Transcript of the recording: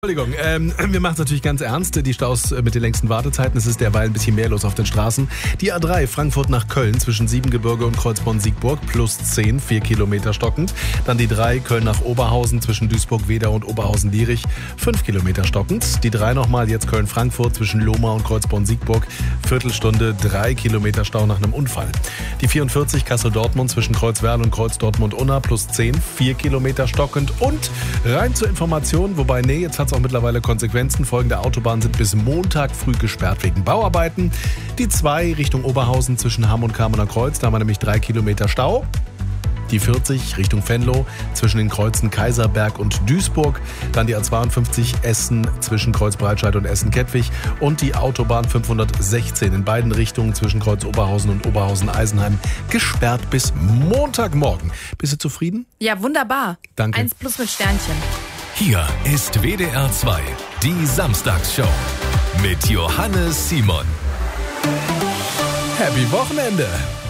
Entschuldigung, wir machen es natürlich ganz ernst. Die Staus mit den längsten Wartezeiten. Es ist derweil ein bisschen mehr los auf den Straßen. Die A3 Frankfurt nach Köln zwischen Siebengebirge und Kreuzborn-Siegburg plus 10, 4 Kilometer stockend. Dann die 3 Köln nach Oberhausen zwischen Duisburg-Wedau und Oberhausen-Lierich, 5 Kilometer stockend. Die 3 nochmal, jetzt Köln-Frankfurt zwischen Lohmar und Kreuzborn-Siegburg, Viertelstunde, 3 Kilometer Stau nach einem Unfall. Die 44 Kassel-Dortmund zwischen Kreuzwerl und Kreuz-Dortmund-Unna plus 10, 4 Kilometer stockend. Und rein zur Information, wobei, jetzt hat auch mittlerweile Konsequenzen. Folgende Autobahnen sind bis Montag früh gesperrt wegen Bauarbeiten. Die 2 Richtung Oberhausen zwischen Hamm und Kamener Kreuz, da haben wir nämlich 3 Kilometer Stau. Die 40 Richtung Venlo zwischen den Kreuzen Kaiserberg und Duisburg. Dann die A52 Essen zwischen Kreuz Breitscheid und Essen-Kettwig. Und die Autobahn 516 in beiden Richtungen zwischen Kreuz Oberhausen und Oberhausen-Eisenheim gesperrt bis Montagmorgen. Bist du zufrieden? Ja, wunderbar. Danke. 1+ mit Sternchen. Hier ist WDR 2, die Samstagsshow mit Johannes Simon. Happy Wochenende!